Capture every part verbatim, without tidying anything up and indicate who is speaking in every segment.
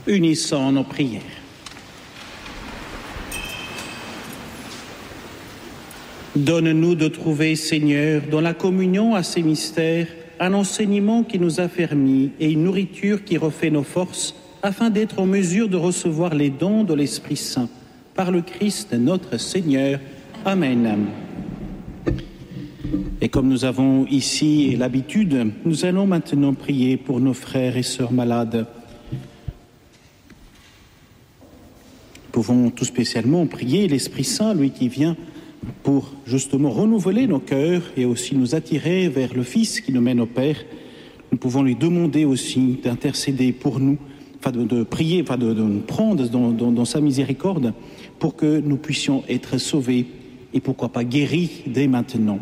Speaker 1: Unissons nos prières. Donne-nous de trouver, Seigneur, dans la communion à ces mystères, un enseignement qui nous affermit et une nourriture qui refait nos forces, afin d'être en mesure de recevoir les dons de l'Esprit Saint. Par le Christ notre Seigneur. Amen. Et comme nous avons ici l'habitude, nous allons maintenant prier pour nos frères et sœurs malades. Nous pouvons tout spécialement prier l'Esprit Saint, lui qui vient pour justement renouveler nos cœurs et aussi nous attirer vers le Fils qui nous mène au Père. Nous pouvons lui demander aussi d'intercéder pour nous, enfin de, de prier, enfin de, de nous prendre dans, dans, dans sa miséricorde pour que nous puissions être sauvés et pourquoi pas guéris dès maintenant.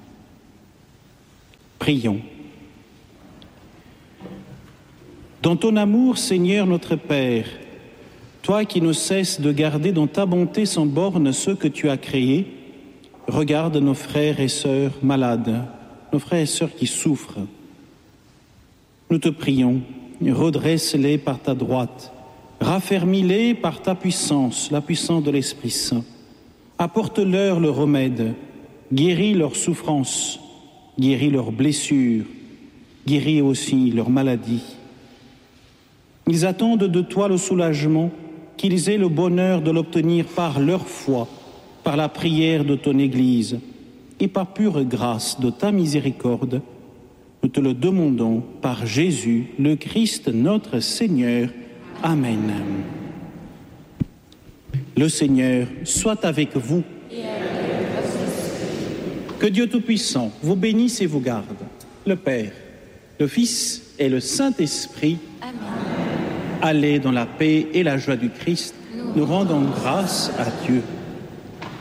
Speaker 1: Prions. Dans ton amour, Seigneur notre Père, toi qui ne cesses de garder dans ta bonté sans borne ceux que tu as créés, regarde nos frères et sœurs malades, nos frères et sœurs qui souffrent. Nous te prions, redresse-les par ta droite, raffermis-les par ta puissance, la puissance de l'Esprit Saint. Apporte-leur le remède, guéris leurs souffrances, guéris leurs blessures, guéris aussi leurs maladies. Ils attendent de toi le soulagement, qu'ils aient le bonheur de l'obtenir par leur foi, par la prière de ton Église et par pure grâce de ta miséricorde. Nous te le demandons par Jésus, le Christ, notre Seigneur. Amen. Le Seigneur soit avec vous. Que Dieu Tout-Puissant vous bénisse et vous garde, le Père, le Fils et le Saint-Esprit.
Speaker 2: Amen.
Speaker 1: Allez dans la paix et la joie du Christ. Nous rendons grâce à Dieu.